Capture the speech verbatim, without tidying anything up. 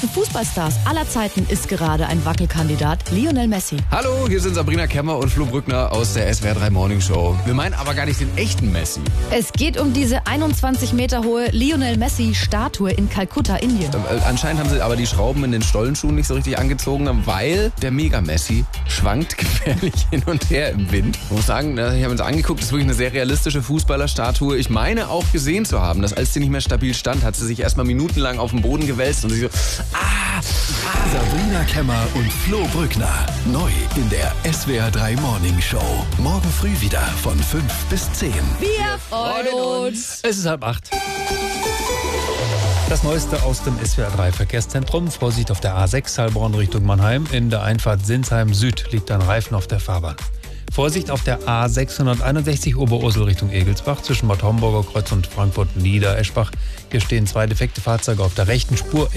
größten Fußballstars aller Zeiten ist gerade ein Wackelkandidat, Lionel Messi. Hallo, hier sind Sabrina Kemmer und Flo Brückner aus der S W R drei Morning Show. Wir meinen aber gar nicht den echten Messi. Es geht um diese einundzwanzig Meter hohe Lionel Messi-Statue in Kalkutta, Indien. Äh, anscheinend haben sie aber die Schrauben in den Stollenschuhen nicht so richtig angezogen, weil der Mega-Messi schwankt gefährlich hin und her im Wind. Ich muss sagen, ich habe uns angeguckt, das ist wirklich eine sehr realistische Fußballerstatue. Ich meine auch gesehen zu haben, dass als sie nicht mehr stabil stand, hat sie sich erstmal minutenlang auf den Boden gewälzt und sich so, ah, ah. Sabrina Kemmer und Flo Brückner. Neu in der S W R drei Morning Show. Morgen früh wieder von fünf bis zehn. Wir freuen uns. Es ist halb acht. Das Neueste aus dem S W R drei Verkehrszentrum. Vorsicht auf der A sechs Heilbronn Richtung Mannheim. In der Einfahrt Sinsheim Süd liegt ein Reifen auf der Fahrbahn. Vorsicht auf der A sechshunderteinundsechzig Oberursel Richtung Egelsbach zwischen Bad Homburger Kreuz und Frankfurt Niedereschbach. Hier stehen zwei defekte Fahrzeuge auf der rechten Spur.